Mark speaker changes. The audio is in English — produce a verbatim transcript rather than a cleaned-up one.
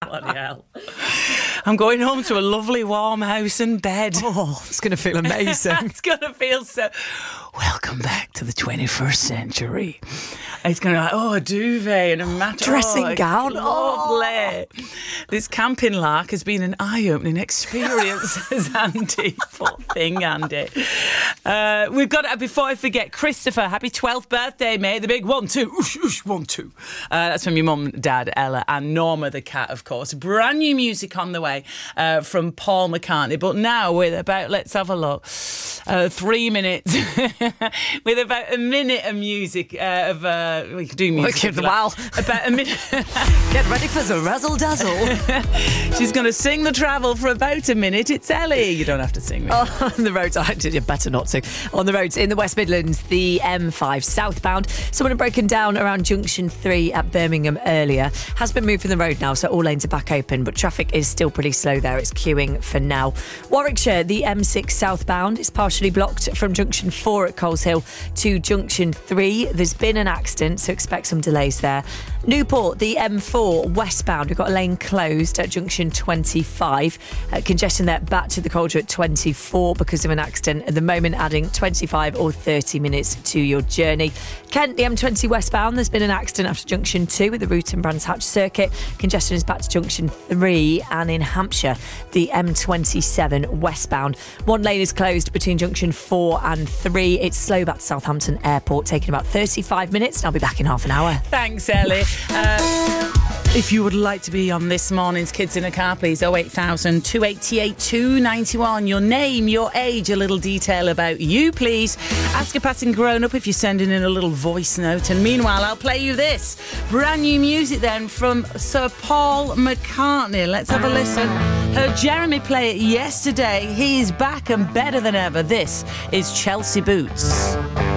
Speaker 1: Bloody hell. I'm going home to a lovely warm house and bed.
Speaker 2: Oh, it's going to feel amazing.
Speaker 1: It's going to feel so... Welcome back to the twenty-first century. It's going to be like, oh, a duvet and a mattress.
Speaker 2: Dressing
Speaker 1: oh,
Speaker 2: gown.
Speaker 1: Lovely. Oh. This camping lark has been an eye-opening experience, says Andy. Poor thing, Andy. Uh, we've got, uh, before I forget, Christopher, happy twelfth birthday, mate. The big one, two, oosh, oosh, one, two. Uh, that's from your mum, dad, Ella, and Norma the cat, of course. Brand new music on the way uh, from Paul McCartney. But now with about, let's have a look, uh, three minutes, with about a minute of music, uh, of, uh, we could do music.
Speaker 2: Look, wow.
Speaker 1: About a minute.
Speaker 2: Get ready for the razzle dazzle.
Speaker 1: She's going to sing the travel for about a minute. It's Ellie. You don't have to sing me.
Speaker 2: Oh, on the roads, I did better not to. On the roads in the West Midlands, the M five southbound. Someone had broken down around Junction three at Birmingham earlier. Has been moved from the road now, so all lanes are back open, but traffic is still pretty slow there. It's queuing for now. Warwickshire, the M six southbound is partially blocked from Junction four at Coleshill to Junction three. There's been an accident, so expect some delays there. Newport, the M four westbound. We've got a lane closed at Junction twenty-five. Uh, congestion there back to the Calder at twenty-four because of an accident. At the moment, adding twenty-five or thirty minutes to your journey. Kent, the M twenty westbound. There's been an accident after Junction two with the Route and Brands Hatch circuit. Congestion is back to Junction three. And in Hampshire, the M twenty-seven westbound. One lane is closed between Junction four and three. It's slow back to Southampton Airport, taking about thirty-five minutes. And I'll be back in half an hour.
Speaker 1: Thanks, Ellie. Uh, if you would like to be on this morning's Kids in a Car, please, oh eight thousand, two eighty-eight, two ninety-one. Your name, your age, a little detail about you, please. Ask a passing grown-up if you're sending in a little voice note. And meanwhile, I'll play you this. Brand new music then from Sir Paul McCartney. Let's have a listen. Heard Jeremy play it yesterday. He's back and better than ever. This is Chelsea Boots.